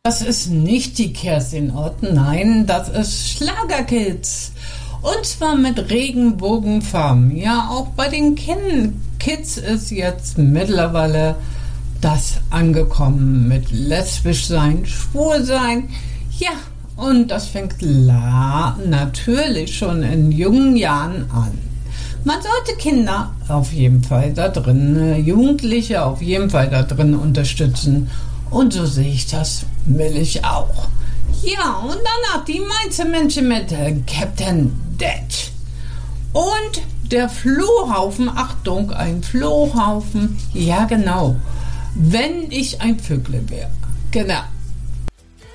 Das ist nicht die Kerstin Ott, nein, das ist Schlagerkids. Und zwar mit Regenbogenfarben. Ja, auch bei den Kids ist jetzt mittlerweile das angekommen mit lesbisch sein, schwul sein. Ja, und das fängt natürlich schon in jungen Jahren an. Man sollte Kinder auf jeden Fall da drin, Jugendliche auf jeden Fall da drin unterstützen. Und so sehe ich das, will ich auch. Ja, und danach die Mainzer-Menschen mit Captain Dead. Und der Flohhaufen, Achtung, ein Flohhaufen. Ja, genau. Wenn ich ein Vögel wäre. Genau.